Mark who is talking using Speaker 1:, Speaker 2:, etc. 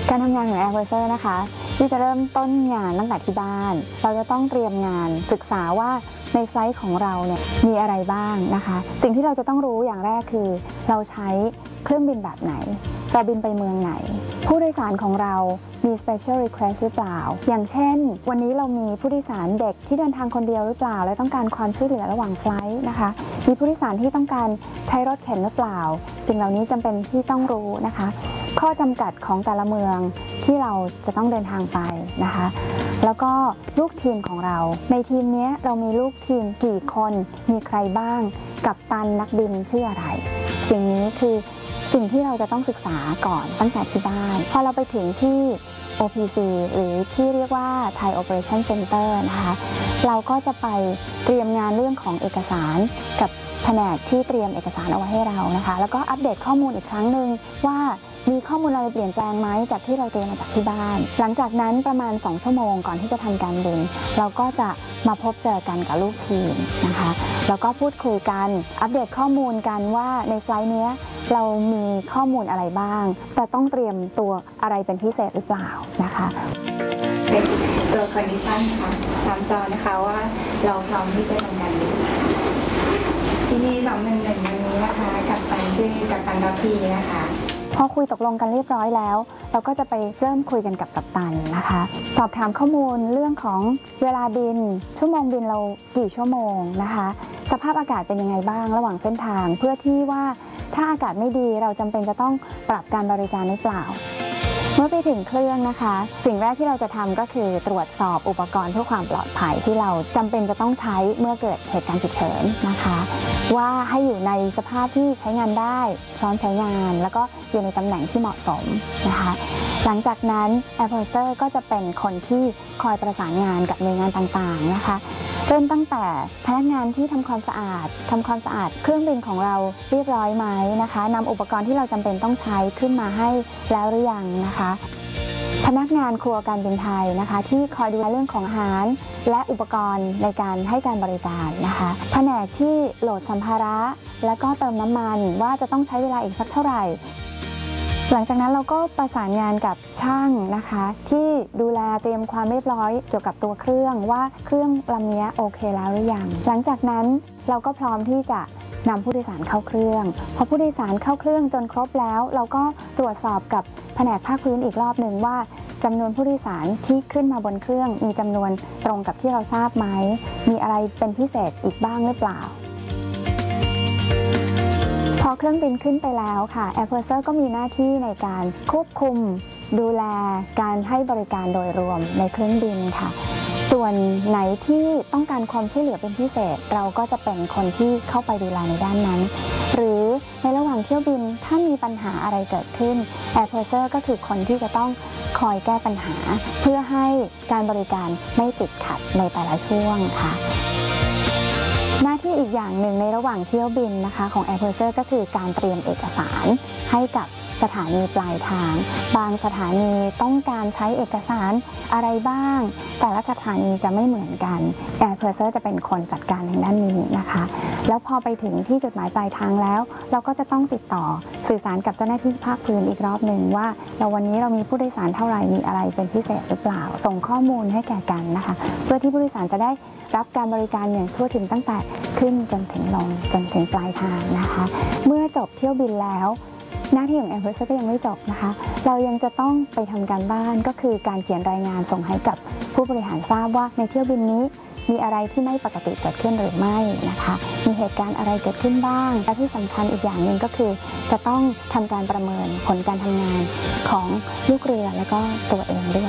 Speaker 1: การทำงานของ Air Purser นะคะที่จะเริ่มต้นงานตั้งแต่ที่บ้านเราจะต้องเตรียมงานศึกษาว่าในไฟลท์ของเราเนี่ยมีอะไรบ้างนะคะสิ่งที่เราจะต้องรู้อย่างแรกคือเราใช้เครื่องบินแบบไหนเราบินไปเมืองไหนผู้โดยสารของเรามี special request หรือเปล่าอย่างเช่นวันนี้เรามีผู้โดยสารเด็กที่เดินทางคนเดียวหรือเปล่าและต้องการความช่วยเหลือระหว่างไฟลท์นะคะมีผู้โดยสารที่ต้องการใช้รถเข็นหรือเปล่าสิ่งเหล่านี้จำเป็นที่ต้องรู้นะคะข้อจำกัดของแต่ละเมืองที่เราจะต้องเดินทางไปนะคะแล้วก็ลูกทีมของเราในทีมนี้เรามีลูกทีมกี่คนมีใครบ้างกัปตันนักบินชื่ออะไรสิ่งนี้คือสิ่งที่เราจะต้องศึกษาก่อนตั้งแต่ที่บ้านพอเราไปถึงที่ OPC หรือที่เรียกว่า Thai Operation Center นะคะเราก็จะไปเตรียมงานเรื่องของเอกสารกับแผนกที่เตรียมเอกสารเอาไว้ให้เรานะคะแล้วก็อัปเดตข้อมูลอีกครั้งหนึ่งว่ามีข้อมูลอะไรเปลี่ยนแปลงไหมจากที่เราเตรียมมาจากที่บ้านหลังจากนั้นประมาณ2ชั่วโมงก่อนที่จะทำการบินเราก็จะมาพบเจอกันกับลูกทีมนะคะแล้วก็พูดคุยกันอัปเดตข้อมูลกันว่าในไฟลท์นี้เรามีข้อมูลอะไรบ้างแต่ต้องเตรียมตัวอะไรเป็นพิเศษหรือเปล่านะคะ
Speaker 2: เป็นตัว condition ค่ะตามจอนะคะว่าเราพร้อมที่จะทำงานบินที่นี่211วันนี้นะคะกัปตันชื่อกัปตันรัพีนะคะ
Speaker 1: พอคุยตกลงกันเรียบร้อยแล้วเราก็จะไปเริ่มคุยกันกับกัปตันนะคะสอบถามข้อมูลเรื่องของเวลาบินชั่วโมงบินเรากี่ชั่วโมงนะคะสภาพอากาศเป็นยังไงบ้างระหว่างเส้นทางเพื่อที่ว่าถ้าอากาศไม่ดีเราจำเป็นจะต้องปรับการบริการหรือเปล่าเมื่อไปถึงเครื่องนะคะสิ่งแรกที่เราจะทำก็คือตรวจสอบอุปกรณ์เพื่อความปลอดภัยที่เราจำเป็นจะต้องใช้เมื่อเกิดเหตุการณ์ฉุกเฉินนะคะว่าให้อยู่ในสภาพที่ใช้งานได้พร้อมใช้งานแล้วก็อยู่ในตำแหน่งที่เหมาะสมนะคะหลังจากนั้น Air Purser ก็จะเป็นคนที่คอยประสานงานกับหน่วยงานต่างๆนะคะเริ่มตั้งแต่พนักงานที่ทำความสะอาดเครื่องบินของเราเรียบร้อยไหมนะคะนำอุปกรณ์ที่เราจำเป็นต้องใช้ขึ้นมาให้แล้วหรือยังนะคะพนักงานครัวการบินไทยนะคะที่คอยดูแลเรื่องของอาหารและอุปกรณ์ในการให้การบริการนะคะแผนกที่โหลดสัมภาระและก็เติมน้ำมันว่าจะต้องใช้เวลาอีกสักเท่าไหร่หลังจากนั้นเราก็ประสานงานกับช่างนะคะที่ดูแลเตรียมความเรียบร้อยเกี่ยวกับตัวเครื่องว่าเครื่องลำนี้โอเคแล้วหรือยังหลังจากนั้นเราก็พร้อมที่จะนำผู้โดยสารเข้าเครื่องพอผู้โดยสารเข้าเครื่องจนครบแล้วเราก็ตรวจสอบกับแผนกภาคพื้นอีกรอบหนึ่งว่าจำนวนผู้โดยสารที่ขึ้นมาบนเครื่องมีจำนวนตรงกับที่เราทราบไหมมีอะไรเป็นพิเศษอีกบ้างหรือเปล่าพอเครื่องบินขึ้นไปแล้วค่ะ Air Purser ก็มีหน้าที่ในการควบคุมดูแลการให้บริการโดยรวมในเครื่องบินค่ะส่วนไหนที่ต้องการความช่วยเหลือเป็นพิเศษเราก็จะเป็นคนที่เข้าไปดูแลในด้านนั้นหรือในระหว่างเที่ยวบินถ้ามีปัญหาอะไรเกิดขึ้น Air Purser ก็คือคนที่จะต้องคอยแก้ปัญหาเพื่อให้การบริการไม่ติดขัดในแต่ละช่วงค่ะหน้าที่อีกอย่างหนึ่งในระหว่างเที่ยวบินนะคะของ Air Purser ก็คือการเตรียมเอกสารให้กับสถานีปลายทางบางสถานีต้องการใช้เอกสารอะไรบ้างแต่ละสถานีจะไม่เหมือนกัน Air Purser จะเป็นคนจัดการในด้านนี้นะคะแล้วพอไปถึงที่จุดหมายปลายทางแล้วเราก็จะต้องติดต่อสื่อสารกับเจ้าหน้าที่ภาคพื้นอีกรอบหนึ่งว่าวันนี้เรามีผู้โดยสารเท่าไหร่มีอะไรเป็นพิเศษหรือเปล่าส่งข้อมูลให้แก่กันนะคะเพื่อที่ผู้โดยสารจะได้รับการบริการอย่างทั่วถึงตั้งแต่ขึ้นจนถึงลงจนถึงปลายทางนะคะเมื่อจบเที่ยวบินแล้วหน้าที่ของ Air Purser ก็ยังไม่จบนะคะเรายังจะต้องไปทำการบ้านก็คือการเขียนรายงานส่งให้กับผู้บริหารทราบว่าในเที่ยวบินนี้มีอะไรที่ไม่ปกติเกิดขึ้นหรือไม่นะคะมีเหตุการณ์อะไรเกิดขึ้นบ้างและที่สำคัญอีกอย่างหนึ่งก็คือจะต้องทำการประเมินผลการทำงานของลูกเรือและก็ตัวเองด้วย